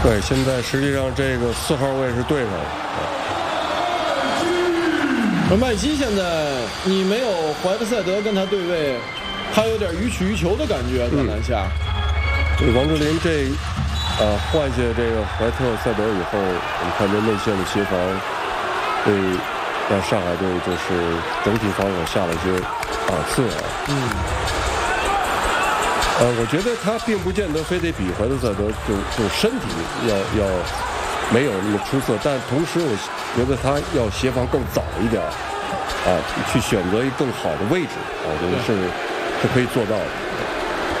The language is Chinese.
对，现在实际上这个4号位是对上了。 而麦基现在你没有怀特塞德跟他对位，他有点予取予求的感觉在篮下。 王哲林换下这个怀特塞德以后，我们看这内线的协防，对让上海队就是整体防守下了一些档次啊。我觉得他并不见得非得比怀特塞德就身体要没有那么出色，但同时我觉得他要协防更早一点去选择一个更好的位置，我觉得是可以做到的。